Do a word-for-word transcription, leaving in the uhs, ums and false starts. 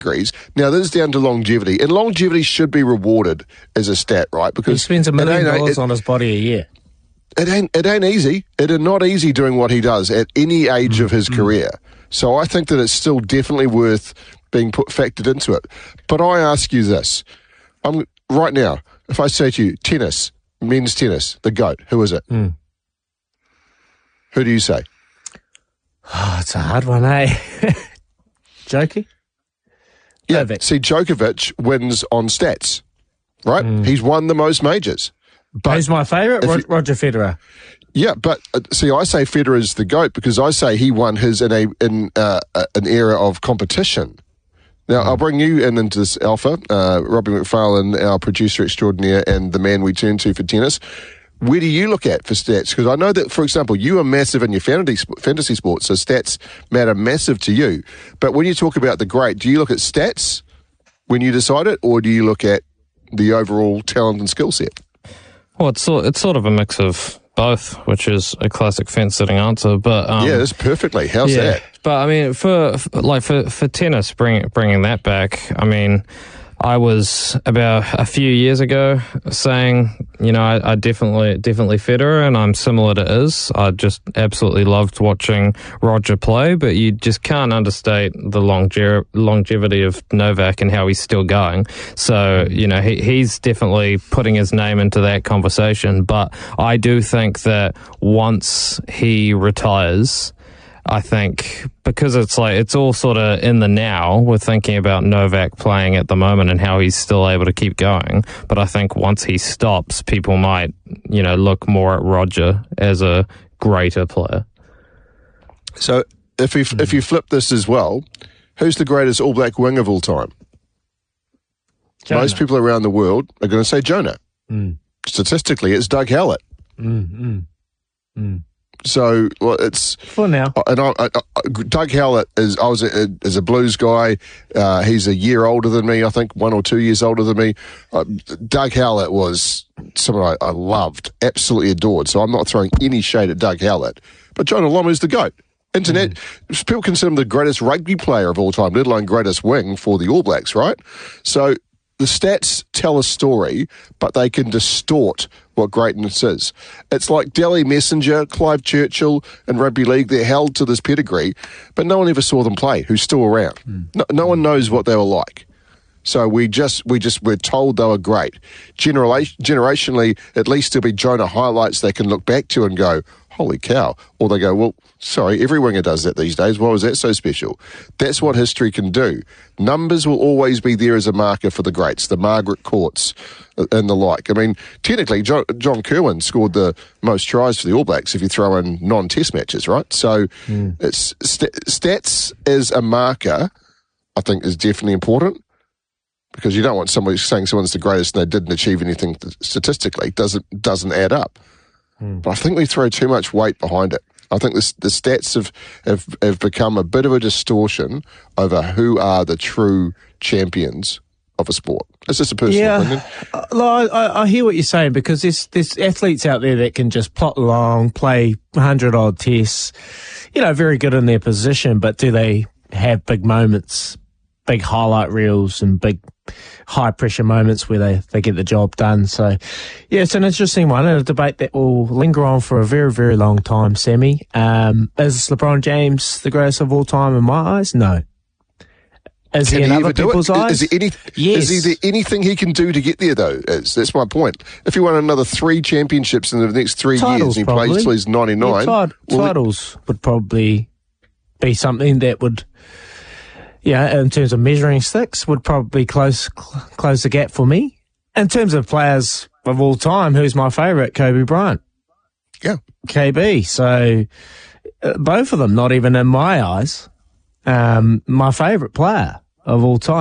categories. Now, this is down to longevity, and longevity should be rewarded as a stat, right? Because he spends a million dollars it, on his body a year. It ain't, it ain't easy. It is not easy doing what he does at any age mm-hmm. of his career. So I think that it's still definitely worth being put factored into it. But I ask you this. I'm right now, if I say to you, tennis, men's tennis, the GOAT, who is it? Mm. Who do you say? Oh, it's a hard one, eh? Djokovic? Yeah, Novak. See, Djokovic wins on stats, right? Mm. He's won the most majors. But who's my favourite? Rod- Roger Federer. Yeah, but uh, see, I say Federer's the GOAT because I say he won his in a in uh, an era of competition. Now, mm. I'll bring you in into this, Alpha, uh, Robbie McFarlane, our producer extraordinaire and the man we turn to for tennis. Where do you look at for stats? Because I know that, for example, you are massive in your fantasy, fantasy sports, so stats matter massive to you. But when you talk about the great, do you look at stats when you decide it, or do you look at the overall talent and skill set? Well, it's sort, it's sort of a mix of both, which is a classic fence-sitting answer. But um, yeah, that's perfectly. How's yeah, that? But I mean, for, for like for for tennis, bring, bringing that back. I mean, I was about a few years ago saying, you know, I, I definitely, definitely Federer, and I'm similar to Iz. I just absolutely loved watching Roger play, but you just can't understate the longe- longevity of Novak and how he's still going. So, you know, he, he's definitely putting his name into that conversation. But I do think that once he retires, I think because it's like it's all sort of in the now, we're thinking about Novak playing at the moment and how he's still able to keep going. But I think once he stops, people might, you know, look more at Roger as a greater player. So if we, mm. if you flip this as well, who's the greatest All Black wing of all time? Jonah. Most people around the world are going to say Jonah. Mm. Statistically, it's Doug Howlett. Mm, mm, mm. So well, it's for now. And I, I, I, Doug Howlett is. I was a, is a blues guy. Uh, he's a year older than me. I think one or two years older than me. Uh, Doug Howlett was someone I, I loved, absolutely adored. So I'm not throwing any shade at Doug Howlett. But Jonah Lomu's the GOAT. Internet mm. people consider him the greatest rugby player of all time, let alone greatest wing for the All Blacks, right? So the stats tell a story, but they can distort what greatness is. It's like Delhi Messenger, Clive Churchill, and rugby league. They're held to this pedigree, but no one ever saw them play who's still around. Mm. No, no one knows what they were like. So we just, we just, we're told they were great. Generation, generationally, at least there'll be Jonah highlights they can look back to and go, holy cow. Or they go, well, sorry, every winger does that these days. Why was that so special? That's what history can do. Numbers will always be there as a marker for the greats, the Margaret Courts and the like. I mean, technically, John, John Kirwan scored the most tries for the All Blacks if you throw in non-test matches, right? So mm. it's st- stats as a marker, I think, is definitely important. Because you don't want somebody saying someone's the greatest and they didn't achieve anything statistically. It doesn't, doesn't add up. Mm. But I think we throw too much weight behind it. I think the, the stats have, have, have become a bit of a distortion over who are the true champions of a sport. It's just a personal yeah. opinion. Uh, I, I hear what you're saying because there's, there's athletes out there that can just plot along, play one hundred odd tests, you know, very good in their position, but do they have big moments, big highlight reels and big high pressure moments where they, they get the job done? So, yeah, it's an interesting one and a debate that will linger on for a very, very long time, Sammy. Um, is LeBron James the greatest of all time in my eyes? No. Is can he in he other people's is, eyes? Is, there any, yes. is there anything he can do to get there, though? Is, that's my point. If he won another three championships in the next three titles, years and he probably. plays till he's ninety-nine... Yeah, tid- well, titles would probably be something that would... Yeah, in terms of measuring sticks, would probably close cl- close the gap for me. In terms of players of all time, who's my favourite? Kobe Bryant. Yeah. K B. So, uh, both of them, not even in my eyes, um, my favourite player of all time.